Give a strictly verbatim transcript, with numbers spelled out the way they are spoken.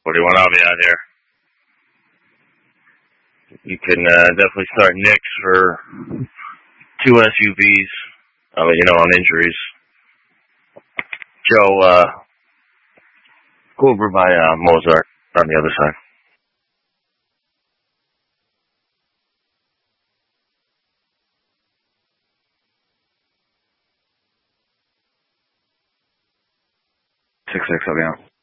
What do you want out of me out here? You can uh, definitely start Nick's for two S U Vs. I mean, you know, on injuries. Joe, uh, go over by uh, Mozart on the other side. Six six, I'll be out.